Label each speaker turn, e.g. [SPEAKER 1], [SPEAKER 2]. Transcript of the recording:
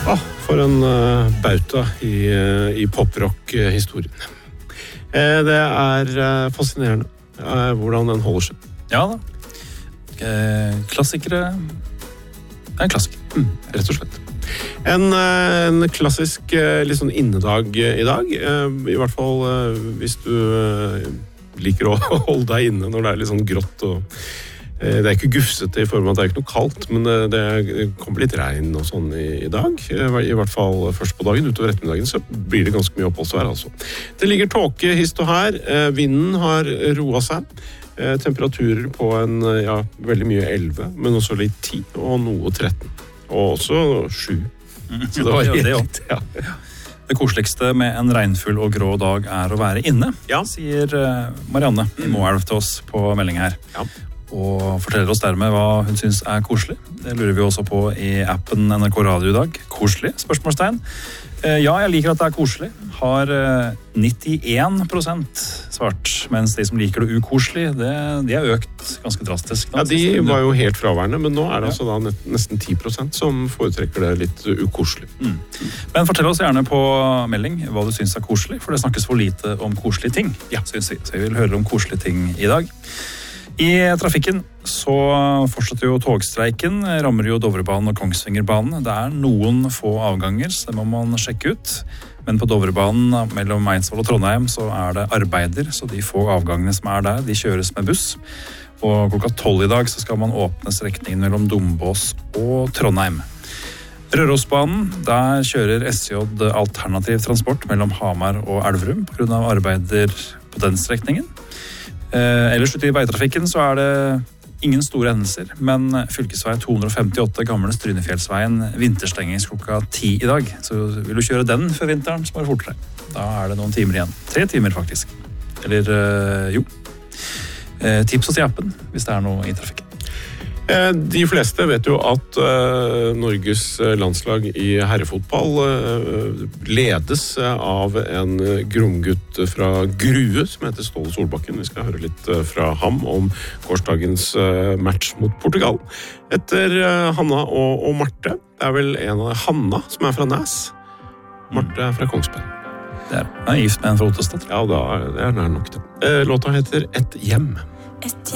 [SPEAKER 1] For en bauta i poprock-historien. Det fascinerende hvordan den holder seg.
[SPEAKER 2] Ja da. Klassikere. En klassiker,
[SPEAKER 1] rett og slett. En klassisk litt sånn innedag i dag. I hvert fall hvis du liker å holde deg inne når det litt sånn grått og det ikke gufsete i form av at det ikke noe kaldt, men det kommer litt regn og sånn i dag. I hvert fall først på dagen, utover ettermiddagen, så blir det ganske mye oppholdsvær, altså. Det ligger tåke hist og her. Vinden har roet seg. Temperaturer på veldig mye 11, men også litt 10 og noe 13. Og også 7. Så det var helt, ja.
[SPEAKER 2] Det koseligste med en regnfull og grå dag å være inne, sier Marianne i Moelv til oss på melding her.
[SPEAKER 1] Ja.
[SPEAKER 2] Og forteller oss dermed hva hun synes koselig. Det lurer vi også på i appen NRK Radio i dag. Koselig? Spørsmålstegn. Ja, jeg liker at det koselig. Har 91% svart, mens de som liker det ukoselig, de har økt ganske drastisk.
[SPEAKER 1] Ja, de var jo helt fraværende, men nå det altså da nesten 10% som foretrekker det litt ukoselig.
[SPEAKER 2] Men fortell oss gjerne på melding hva du synes koselig, for det snakkes for lite om koselige ting, synes vi. Så vi vil høre om koselige ting i dag. I trafikken så fortsetter jo togstreiken, rammer jo Dovrebanen og Kongsvingerbanen. Det noen få avganger, så det må man sjekke ut. Men på Dovrebanen mellom Eidsvoll og Trondheim så det arbeider, så de få avgangene som der, de kjøres med buss. Og klokka 12 i dag så skal man åpne strekningen mellom Dombås og Trondheim. Rørosbanen, der kjører SJ alternativ transport mellom Hamar og Elverum på grunn av arbeider på den strekningen. Ellers ute i veitrafikken så det ingen store hendelser, men fylkesvei 258 gamle Strynefjellsveien vinterstenges klokka 10 i dag. Så vil du kjøre den før vinteren, så må du fortere. Da det noen timer igjen. 3 timer faktisk. Eller jo. Tips oss i appen hvis det noe i trafikken.
[SPEAKER 1] De fleste vet jo at Norges landslag i herrefotball ledes av en gromgutt fra Grue som heter Ståle Solbakken. Vi skal høre litt fra ham om gårsdagens match mot Portugal. Etter Hanna og Marte. Det vel en av Hanna som fra Næs. Marte fra Kongsberg.
[SPEAKER 2] Det gift med en fra Ottestad.
[SPEAKER 1] Ja, da det nær nok det. Låta heter Et hjem.
[SPEAKER 3] Et